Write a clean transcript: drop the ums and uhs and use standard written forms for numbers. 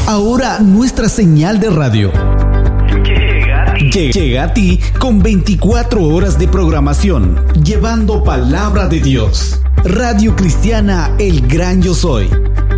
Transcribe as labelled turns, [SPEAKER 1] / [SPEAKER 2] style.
[SPEAKER 1] Ahora nuestra señal de radio llega a ti con 24 horas de programación, llevando palabra de Dios. Radio Cristiana El Gran Yo Soy,